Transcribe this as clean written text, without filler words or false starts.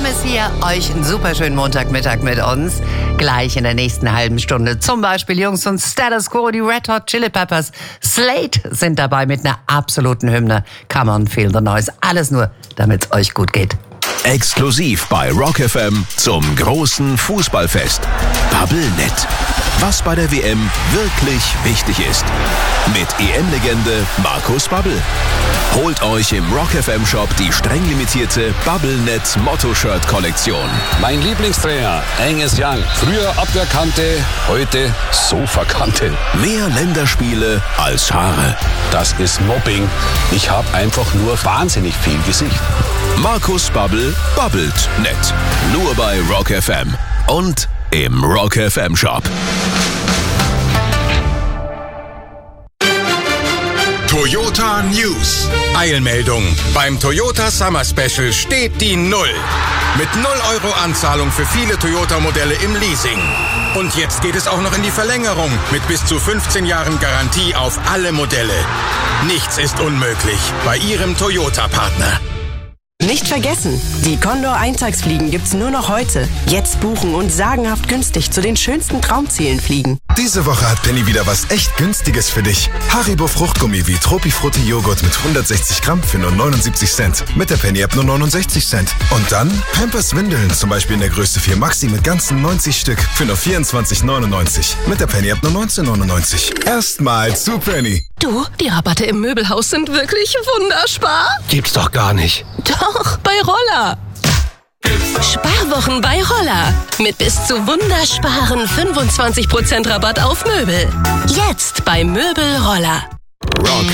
Rock FM ist hier, euch einen super schönen Montagmittag mit uns. Gleich in der nächsten halben Stunde zum Beispiel Jungs von Status Quo, die Red Hot Chili Peppers, Slate sind dabei mit einer absoluten Hymne. Come on, feel the noise. Alles nur, damit es euch gut geht. Exklusiv bei Rock FM zum großen Fußballfest. Bubblenet. Was bei der WM wirklich wichtig ist. Mit EM-Legende Markus Babbel. Holt euch im Rock FM Shop die streng limitierte Bubblenet Motto-Shirt-Kollektion. Mein Lieblingstrainer, Angus Young. Früher Abwehrkante, heute Sofakante. Mehr Länderspiele als Haare. Das ist Mobbing. Ich habe einfach nur wahnsinnig viel Gesicht. Markus Babbel babbelt nett. Nur bei Rock FM und im Rock FM Shop. Toyota News. Eilmeldung. Beim Toyota Summer Special steht die Null. Mit 0 Euro Anzahlung für viele Toyota-Modelle im Leasing. Und jetzt geht es auch noch in die Verlängerung mit bis zu 15 Jahren Garantie auf alle Modelle. Nichts ist unmöglich bei Ihrem Toyota-Partner. Nicht vergessen, die Condor Eintagsfliegen gibt's nur noch heute. Jetzt buchen und sagenhaft günstig zu den schönsten Traumzielen fliegen. Diese Woche hat Penny wieder was echt Günstiges für dich. Haribo Fruchtgummi wie Tropifrutti Joghurt mit 160 Gramm für nur 79 Cent. Mit der Penny-App nur 69 Cent. Und dann Pampers Windeln, zum Beispiel in der Größe 4 Maxi mit ganzen 90 Stück für nur 24,99. Mit der Penny-App nur 19,99. Erstmal zu Penny. Du, die Rabatte im Möbelhaus sind wirklich wunderbar. Gibt's doch gar nicht. Doch, bei Roller. Sparwochen bei Roller. Mit bis zu wundersparen 25% Rabatt auf Möbel. Jetzt bei Möbel Roller. Rock